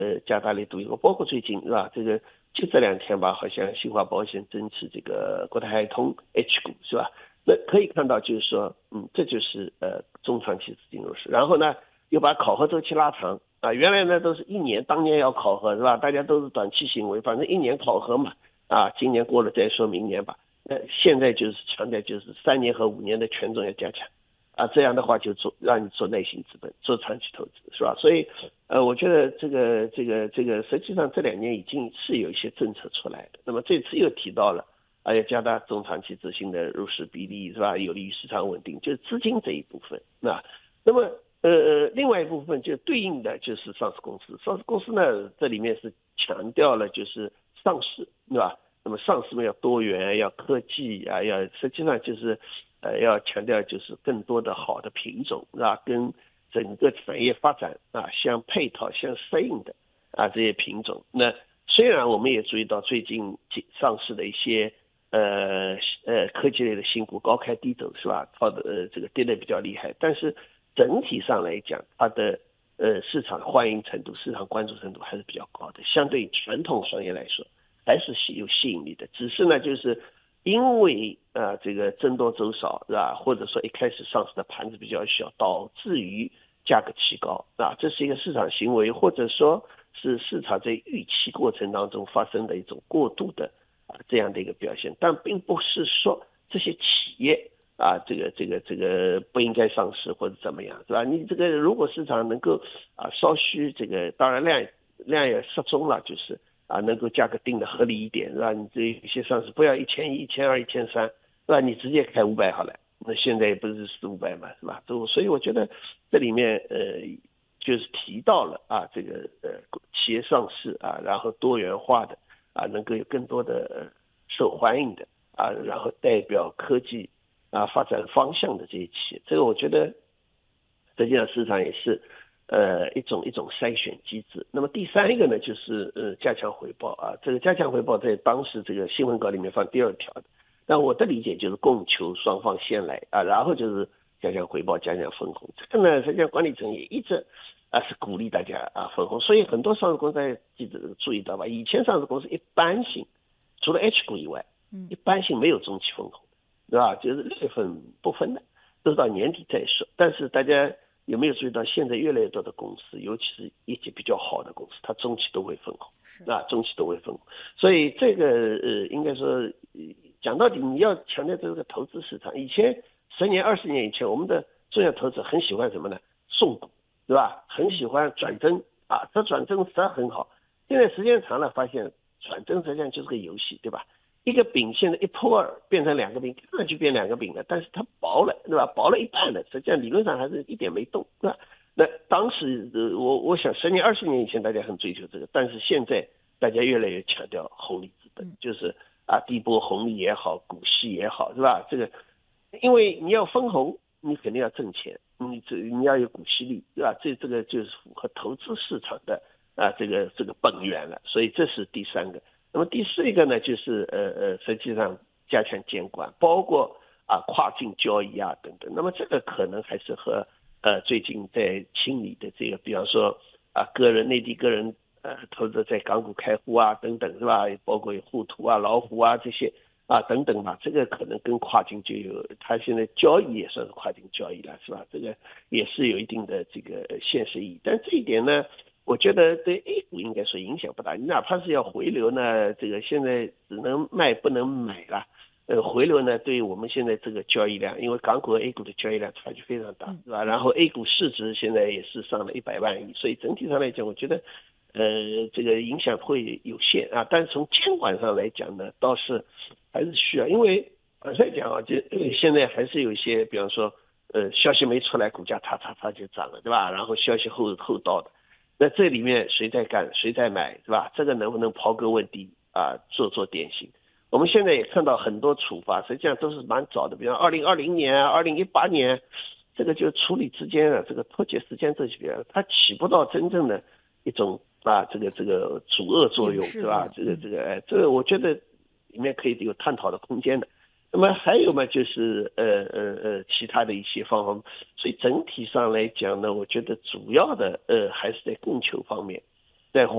加大力度以后，包括最近是吧？这个就这2天吧，好像新华保险增持这个国泰海通 H 股是吧？那可以看到就是说，这就是中长期资金入市，然后呢又把考核周期拉长啊，原来呢都是1年，当年要考核是吧？大家都是短期行为，反正1年考核嘛，啊，今年过了再说明年吧。那现在就是强调就是3年和5年的权重要加强。啊，这样的话就让你做耐心资本，做长期投资，是吧？所以，我觉得这个，实际上这2年已经是有一些政策出来的。那么这次又提到了，要加大中长期资金的入市比例，是吧？有利于市场稳定，就是资金这一部分。那么，另外一部分就对应的就是上市公司。上市公司呢，这里面是强调了就是上市，对吧？那么上市嘛要多元，要科技啊，要实际上就是要强调就是更多的好的品种，是吧？跟整个产业发展啊相配套、相适应的啊这些品种。那虽然我们也注意到最近上市的一些科技类的新股高开低走，是吧？这个跌得比较厉害，但是整体上来讲，它的市场欢迎程度、市场关注程度还是比较高的，相对于传统行业来说还是有吸引力的。只是呢，就是因为这个增多走少，是吧？或者说一开始上市的盘子比较小，导致于价格提高啊，这是一个市场行为，或者说是市场在预期过程当中发生的一种过度的这样的一个表现，但并不是说这些企业这个不应该上市或者怎么样，是吧？你这个如果市场能够稍许这个，当然量也适中了，就是能够价格定的合理一点，是吧？你这有些上市不要1100、1200、1300，是吧？你直接开500好了，那现在也不是400-500嘛，是吧？所以我觉得这里面就是提到了这个企业上市然后多元化的能够有更多的受欢迎的然后代表科技发展方向的这些企业，这个我觉得实际上市场也是一种筛选机制。那么第3个呢，就是加强回报这个加强回报在当时这个新闻稿里面放第2条的，但我的理解就是供求双方先来然后就是加强回报、加强分红。这个呢，实际上管理层也一直是鼓励大家分红，所以很多上市公司记者注意到吧，以前上市公司一般性除了 H 股以外，一般性没有中期分红，对吧？就是6月份不分的，都是到年底再说。但是大家有没有注意到，现在越来越多的公司，尤其是业绩比较好的公司，它中期都会分红，中期都会分红。所以这个应该说讲到底，你要强调这个投资市场。以前10年、20年以前，我们的重要投资很喜欢什么呢？送股，对吧？很喜欢转正这转正实际上很好。现在时间长了，发现转正实际上就是个游戏，对吧？一个饼现在1破2变成2个饼，看上去变2个饼了，但是它薄了，对吧？薄了一半了，实际上理论上还是一点没动，对吧？那当时我想10年、20年以前大家很追求这个，但是现在大家越来越强调红利资本，就是低波红利也好，股息也好，是吧？这个因为你要分红，你肯定要挣钱，你要有股息率，对吧？这个就是符合投资市场的这个本源了，所以这是第3个。那么第4个呢，就是实际上加强监管，包括跨境交易等等。那么这个可能还是和最近在清理的这个，比方说内地个人投资在港股开户等等，是吧？包括互图老虎这些等等吧，这个可能跟跨境就有，它现在交易也算是跨境交易了，是吧？这个也是有一定的这个现实意义，但这一点呢，我觉得对 A 股应该说影响不大。你哪怕是要回流呢，这个现在只能卖不能买了。回流呢，对于我们现在这个交易量，因为港股和 A 股的交易量差距非常大，是吧？然后 A 股市值现在也是上了100万亿，所以整体上来讲，我觉得这个影响会有限但是从监管上来讲呢，倒是还是需要，因为本身讲就现在还是有一些，比方说消息没出来，股价嚓就涨了，对吧？然后消息后到的。那这里面谁在干，谁在买，是吧？这个能不能刨根问底做典型？我们现在也看到很多处罚，实际上都是蛮早的，比方2020年2018年，这个就处理之间这个脱节时间这些，它起不到真正的一种这个阻遏作用，对吧？这个我觉得里面可以有探讨的空间的。那么还有嘛，就是其他的一些方法，所以整体上来讲呢，我觉得主要的还是在供求方面在